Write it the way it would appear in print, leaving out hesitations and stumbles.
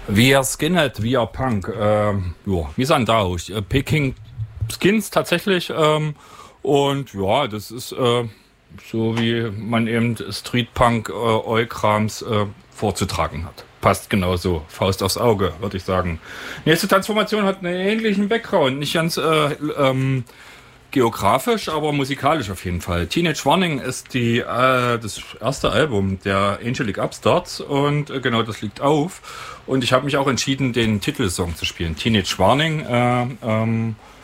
Wir Skinhead, wir Punk. Wir sind da auch. Peking Skins tatsächlich. Und ja, das ist so, wie man eben Streetpunk Eukrams vorzutragen hat. Passt genauso. Faust aufs Auge, würde ich sagen. Nächste Transformation hat einen ähnlichen Background. Nicht ganz geografisch, aber musikalisch auf jeden Fall. Teenage Warning ist das erste Album der Angelic Upstarts und genau das liegt auf. Und ich habe mich auch entschieden, den Titelsong zu spielen. Teenage Warning